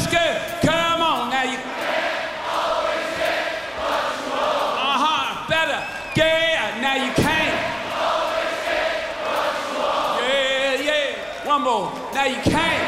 good. Come on, now you. Better. Yeah, now you can't. Yeah. One more. Now you can't.